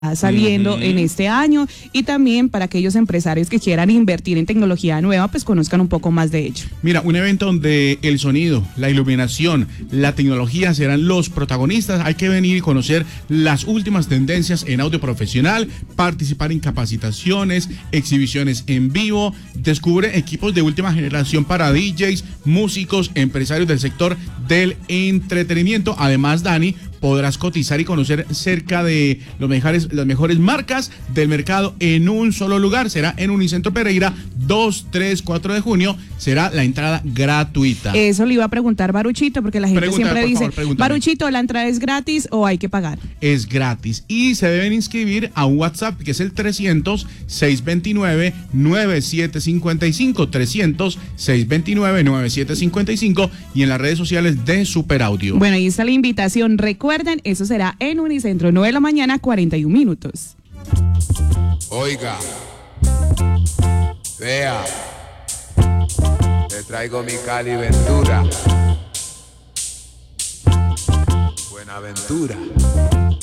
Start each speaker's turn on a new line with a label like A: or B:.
A: saliendo en este año, y también para aquellos empresarios que quieran invertir en tecnología nueva, pues conozcan un poco más de ello.
B: Mira, un evento donde el sonido, la iluminación, la tecnología serán los protagonistas. Hay que venir y conocer las últimas tendencias en audio profesional, participar en capacitaciones, exhibiciones en vivo, descubre equipos de última generación para DJs, músicos, empresarios del sector del entretenimiento. Además, Dani, podrás cotizar y conocer cerca de las mejores marcas del mercado en un solo lugar. Será en Unicentro Pereira, 2, 3, 4 de junio. Será la entrada gratuita.
A: Eso le iba a preguntar Baruchito, porque la gente siempre dice, Baruchito, ¿la entrada es gratis o hay que pagar?
B: Es gratis y se deben inscribir a un WhatsApp que es el 300-629-9755, 300-629-9755, y en las redes sociales de Super Audio.
A: Bueno, ahí está la invitación. Recuerden, eso será en Unicentro, 9 de la mañana, 41 minutos.
C: Oiga, vea, le traigo mi Cali Ventura. Buenaventura.